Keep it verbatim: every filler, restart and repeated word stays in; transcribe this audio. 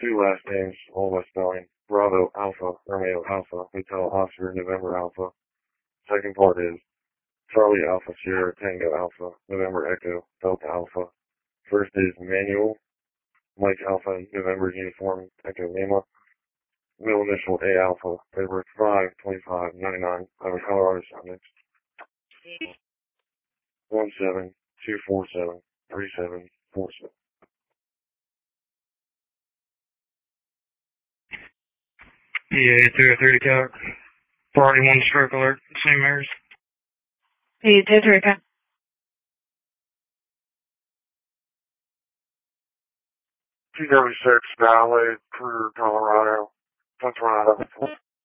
Two last names, all by spelling. Bravo Alpha, Romeo Alpha, Hotel Oscar, November Alpha. Second part is Charlie Alpha, Sierra Tango Alpha, November Echo, Delta Alpha. First is Manuel, Mike Alpha, November Uniform, Echo Lima. Middle initial A Alpha, February five, twenty-five, ninety-nine, I'm a Colorado subject. One seven two four seven three seven four seven. Yeah, three oh three Calc. Priority one stroke alert, same errors. Yeah, two three Calc. two thirty-six Valley, Cruder, Colorado, Colorado.